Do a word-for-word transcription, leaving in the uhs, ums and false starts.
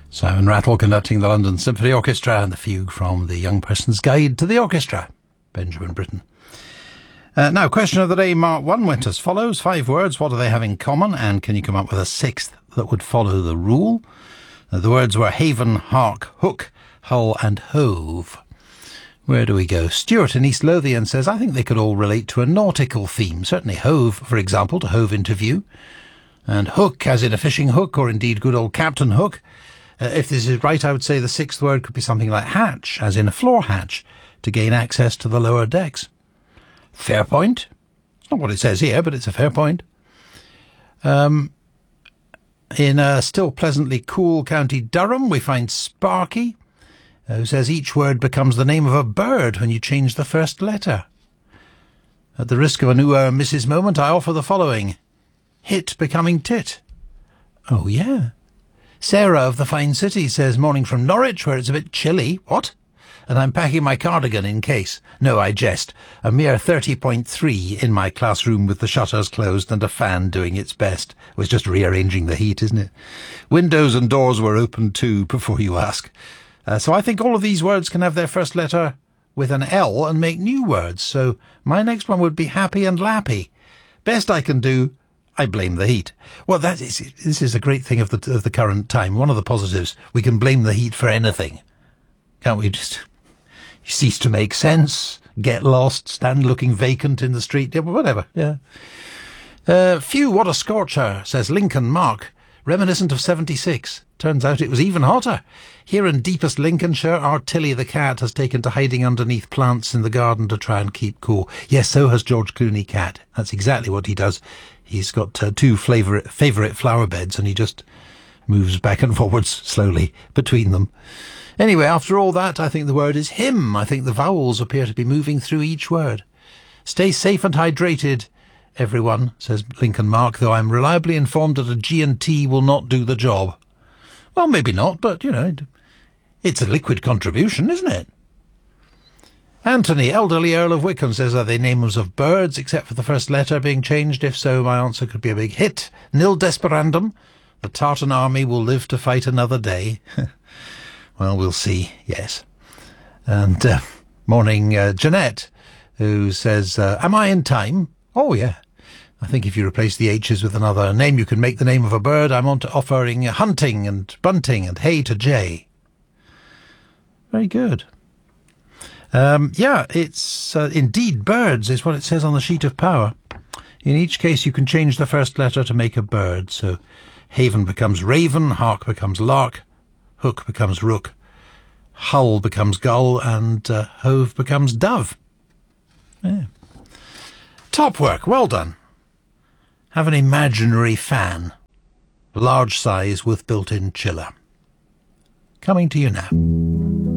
Simon Rattle conducting the London Symphony Orchestra, and the fugue from The Young Person's Guide to the Orchestra, Benjamin Britten. Uh, now, question of the day, Mark one, went as follows. Five words, what do they have in common? And can you come up with a sixth that would follow the rule? Uh, the words were haven, hark, hook, hull and hove. Where do we go? Stuart in East Lothian says, I think they could all relate to a nautical theme. Certainly hove, for example, to hove into view. And hook, as in a fishing hook, or indeed good old Captain Hook. Uh, if this is right, I would say the sixth word could be something like hatch, as in a floor hatch, to gain access to the lower decks. Fair point. It's not what it says here, but it's a fair point. Um, in a still pleasantly cool County Durham, we find Sparky, uh, who says each word becomes the name of a bird when you change the first letter. At the risk of a new uh, Missus Moment, I offer the following. Hit becoming tit. Oh, yeah. Sarah of the Fine City says, morning from Norwich, where it's a bit chilly. What? And I'm packing my cardigan in case. No, I jest. A mere thirty point three in my classroom with the shutters closed and a fan doing its best. It was just rearranging the heat, isn't it? Windows and doors were open too, before you ask. Uh, so I think all of these words can have their first letter with an L and make new words. So my next one would be happy and lappy. Best I can do, I blame the heat. Well, that is, this is a great thing of the of the current time. One of the positives, we can blame the heat for anything. Can't we just cease to make sense, get lost, stand looking vacant in the street, yeah, whatever, yeah. Uh, phew, what a scorcher, says Lincoln Mark, reminiscent of seventy-six. Turns out it was even hotter. Here in deepest Lincolnshire, our Tilly the cat has taken to hiding underneath plants in the garden to try and keep cool. Yes, so has George Clooney cat. That's exactly what he does. He's got uh, two favourite, favourite flower beds and he just moves back and forwards slowly between them. Anyway, after all that, I think the word is hymn. I think the vowels appear to be moving through each word. Stay safe and hydrated, everyone, says Lincoln Mark, though I'm reliably informed that a G and T will not do the job. Well, maybe not, but, you know, it's a liquid contribution, isn't it? Anthony, elderly Earl of Wickham, says, are they names of birds, except for the first letter being changed? If so, my answer could be a big hit. Nil desperandum. The Tartan army will live to fight another day. Well, we'll see, yes. And uh, morning, uh, Jeanette, who says, uh, am I in time? Oh, yeah. I think if you replace the H's with another name, you can make the name of a bird. I'm on to offering hunting and bunting and hay to Jay. Very good. Um, yeah, it's uh, indeed birds is what it says on the sheet of power. In each case, you can change the first letter to make a bird. So haven becomes raven, hark becomes lark, hook becomes rook, hull becomes gull, and uh, hove becomes dove. Yeah. Top work, well done. Have an imaginary fan, large size with built-in chiller. Coming to you now.